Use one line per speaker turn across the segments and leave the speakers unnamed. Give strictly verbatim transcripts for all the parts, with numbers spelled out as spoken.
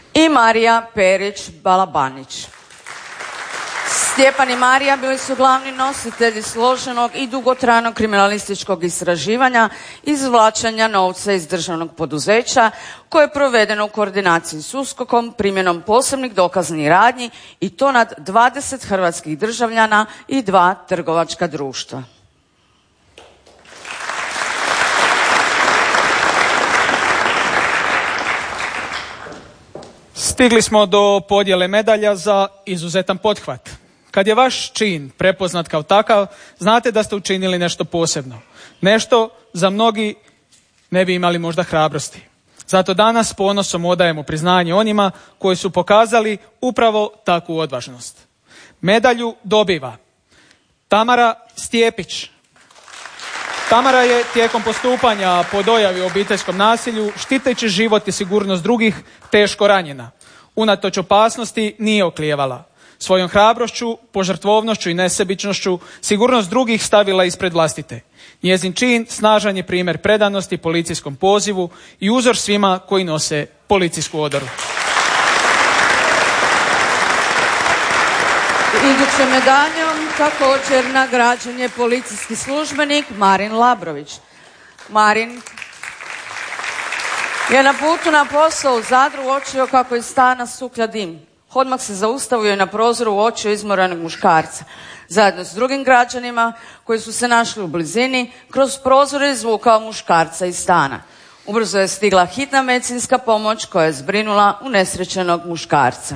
i Marija Perić-Balabanić. Stjepan i Marija bili su glavni nositelji složenog i dugotrajnog kriminalističkog istraživanja i izvlačenja novca iz državnog poduzeća koje je provedeno u koordinaciji s USKOK-om primjenom posebnih dokaznih radnji i to nad dvadeset hrvatskih državljana i dva trgovačka društva.
Stigli smo do podjele medalja za izuzetan pothvat. Kad je vaš čin prepoznat kao takav, znate da ste učinili nešto posebno. Nešto za mnogi ne bi imali možda hrabrosti. Zato danas s ponosom odajemo priznanje onima koji su pokazali upravo takvu odvažnost. Medalju dobiva Tamara Stjepić. Tamara je tijekom postupanja po dojavi o obiteljskom nasilju, štiteći život i sigurnost drugih, teško ranjena. Unatoč opasnosti nije oklijevala. Svojom hrabrošću, požrtvovnošću i nesebičnošću sigurnost drugih stavila ispred vlastite. Njezin čin snažan je primjer predanosti policijskom pozivu i uzor svima koji nose policijsku odoru.
Idućom medaljom također nagrađen je policijski službenik Marin Labrović. Marin je na putu na posao u Zadru uočio kako iz stana suklja dim. Odmah se zaustavio i na prozoru uočio izmorenog muškarca. Zajedno s drugim građanima koji su se našli u blizini, kroz prozor je izvukao muškarca iz stana. Ubrzo je stigla hitna medicinska pomoć koja je zbrinula unesrećenog muškarca.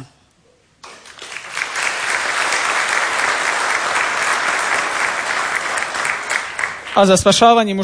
A za spašavanje